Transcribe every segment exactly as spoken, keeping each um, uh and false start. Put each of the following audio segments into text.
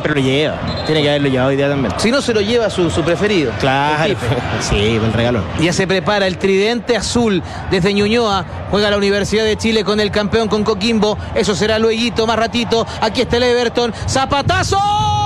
Pero lo lleva, tiene que haberlo llevado hoy día también. Si no, se lo lleva su, su preferido. Claro, sí, el regalón. Ya se prepara el tridente azul desde Ñuñoa. Juega la Universidad de Chile con el campeón, con Coquimbo. Eso será lueguito, más ratito. Aquí está el Everton. ¡Zapatazo!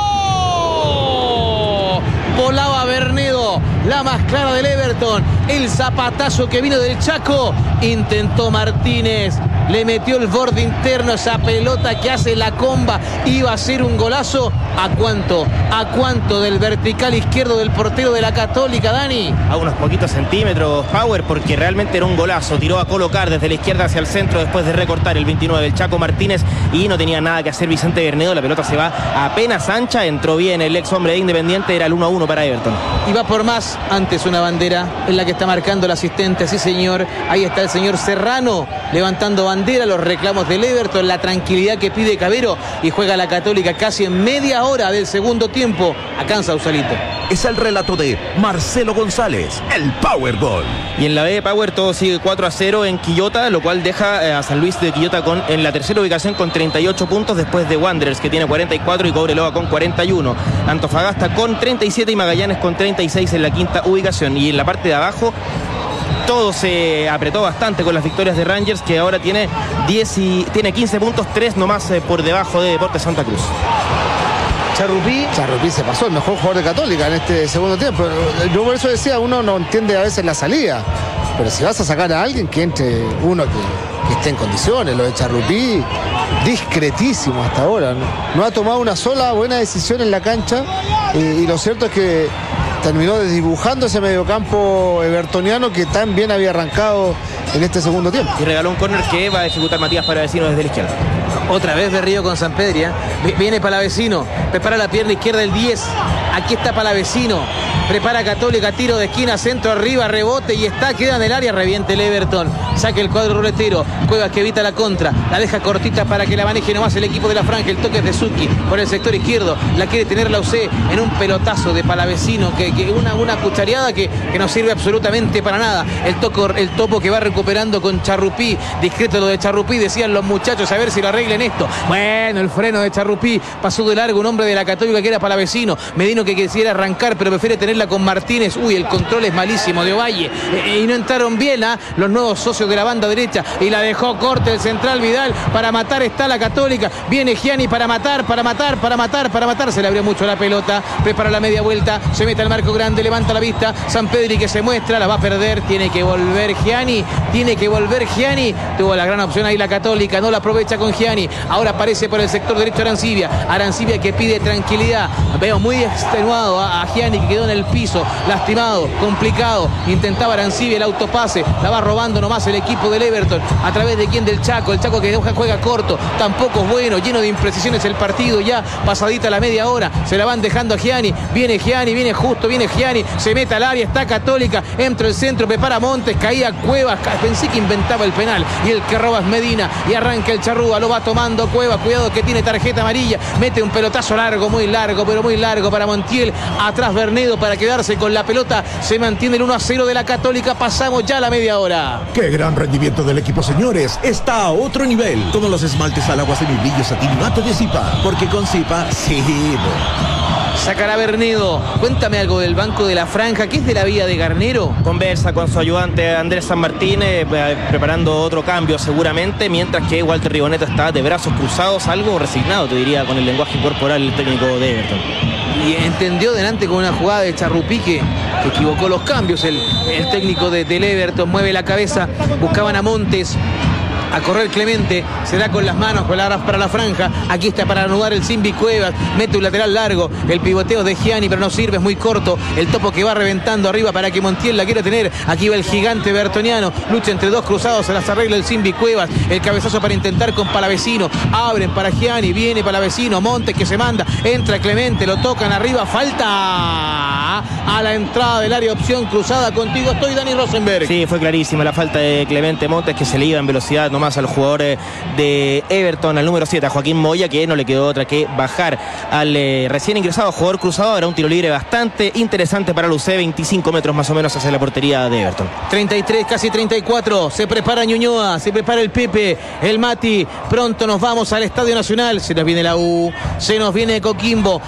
Volaba Bernedo, la más clara del Everton. El zapatazo que vino del Chaco. Intentó Martínez, le metió el borde interno, esa pelota que hace la comba. Iba a ser un golazo. ¿A cuánto? ¿A cuánto del vertical izquierdo del portero de la Católica, Dani? A unos poquitos centímetros, Power, porque realmente era un golazo. Tiró a colocar desde la izquierda hacia el centro después de recortar el veintinueve del Chaco Martínez y no tenía nada que hacer Vicente Bernedo. La pelota se va apenas ancha, entró bien el ex hombre de Independiente, era el uno a uno para Everton. Y va por más, antes una bandera en la que está marcando el asistente, sí señor. Ahí está el señor Serrano levantando bandera, los reclamos del Everton, la tranquilidad que pide Cabero, y juega la Católica casi en media hora del segundo tiempo acá en Sausalito. Es el relato de Marcelo González, el Power Gol. Y en la B de Power todo sigue cuatro a cero en Quillota, lo cual deja a San Luis de Quillota con, en la tercera ubicación con treinta y ocho puntos, después de Wanderers, que tiene cuarenta y cuatro, y Cobreloa con cuarenta y uno. Antofagasta con treinta y siete y Magallanes con treinta y seis en la quinta ubicación. Y en la parte de abajo todo se apretó bastante con las victorias de Rangers, que ahora tiene, diez y, tiene quince puntos, tres nomás eh, por debajo de Deportes Santa Cruz. Charrupí. Charrupí se pasó, el mejor jugador de Católica en este segundo tiempo. Yo por eso decía, uno no entiende a veces la salida, pero si vas a sacar a alguien, que entre uno que, que esté en condiciones. Lo de Charrupí, discretísimo hasta ahora, ¿no? No ha tomado una sola buena decisión en la cancha, y, y lo cierto es que terminó desdibujando ese mediocampo evertoniano que tan bien había arrancado en este segundo tiempo. Y regaló un córner que va a ejecutar Matías Palavecino desde la izquierda. Otra vez Berrío con Sampedria. Viene Palavecino, prepara la pierna izquierda el diez. Aquí está Palavecino, prepara Católica, tiro de esquina, centro arriba, rebote y está, queda en el área, reviente el Everton. Saque el cuadro ruletero, Cuevas que evita la contra, la deja cortita para que la maneje nomás el equipo de la franja. El toque es de Suki por el sector izquierdo, la quiere tener la U C en un pelotazo de Palavecino, que, que una, una cuchareada que, que no sirve absolutamente para nada. El, toco, el topo que va recuperando con Charrupí, discreto lo de Charrupí, decían los muchachos, a ver si lo arreglen esto. Bueno, el freno de Charrupí, pasó de largo un hombre de la Católica que era Palavecino. Medino que quisiera arrancar, pero prefiere tenerla con Martínez. Uy, el control es malísimo de Ovalle. Eh, y no entraron bien ¿eh? los nuevos socios de la banda derecha. Y la dejó corte el central Vidal. Para matar está la Católica. Viene Gianni para matar, para matar, para matar, para matar. Se le abrió mucho la pelota. Prepara la media vuelta. Se mete al marco grande, levanta la vista. Sampedri que se muestra, la va a perder. Tiene que volver Gianni. Tiene que volver Gianni. Tuvo la gran opción ahí la Católica. No la aprovecha con Gianni. Ahora aparece por el sector derecho Arancibia. Arancibia que pide tranquilidad. Veo muy extenuado a, a Gianni, que quedó en el piso, lastimado, complicado. Intentaba Arancibia el autopase, la va robando nomás el equipo del Everton. ¿A través de quién? Del Chaco. El Chaco que juega corto, tampoco es bueno, lleno de imprecisiones el partido. Ya pasadita la media hora, se la van dejando a Gianni. Viene Gianni, viene justo, viene Gianni, se mete al área, está Católica, entra el centro, prepara Montes, caía Cuevas. Pensé que inventaba el penal y el que roba es Medina. Y arranca el Charrúa, lo va tomando Cuevas. Cuidado que tiene tarjeta amarilla, mete un pelotazo largo, muy largo, pero muy largo para Montiel. Atrás Bernedo para quedarse con la pelota. Se mantiene el uno a cero de la Católica. Pasamos ya la media hora. ¡Qué gran rendimiento del equipo, señores! Está a otro nivel. Como los esmaltes al agua semibrillo satinato de Zipa. Porque con Zipa, sí. Sacará Bernedo. Cuéntame algo del banco de la franja. ¿Qué es de la vida de Garnero? Conversa con su ayudante Andrés San Martín, eh, preparando otro cambio seguramente, mientras que Walter Riboneta está de brazos cruzados, algo resignado, te diría, con el lenguaje corporal el técnico de Everton. Y entendió delante con una jugada de Charrupí que, que equivocó los cambios. El, el técnico de, del Everton mueve la cabeza, buscaban a Montes. A correr Clemente, se da con las manos para la franja. Aquí está para anudar el Simbi Cuevas. Mete un lateral largo. El pivoteo de Gianni, pero no sirve, es muy corto. El topo que va reventando arriba para que Montiel la quiera tener. Aquí va el gigante bertoniano. Lucha entre dos cruzados, se las arregla el Simbi Cuevas. El cabezazo para intentar con Palavecino. Abren para Gianni, viene Palavecino. Montes que se manda. Entra Clemente, lo tocan arriba. Falta a la entrada del área, opción cruzada. Contigo estoy, Dani Rosenberg. Sí, fue clarísima la falta de Clemente Montes, que se le iba en velocidad más al jugador de Everton, al número siete, a Joaquín Moya, que no le quedó otra que bajar al eh, recién ingresado jugador cruzado. Era un tiro libre bastante interesante para la U C, veinticinco metros más o menos hacia la portería de Everton. treinta y tres, casi treinta y cuatro, se prepara Ñuñoa, se prepara el Pepe, el Mati. Pronto nos vamos al Estadio Nacional. Se nos viene la U, se nos viene Coquimbo.